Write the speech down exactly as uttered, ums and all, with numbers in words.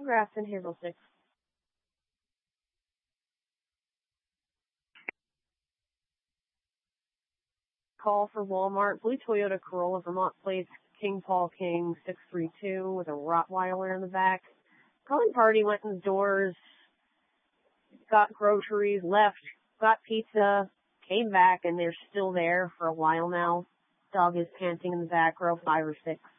Grafton, Hazel six. Call for Walmart, blue Toyota Corolla, Vermont plates, King Paul King six three two with a Rottweiler in the back. Calling party, went in the doors, got groceries, left, got pizza, came back, and they're still there for a while now. Dog is panting in the back row, five or six.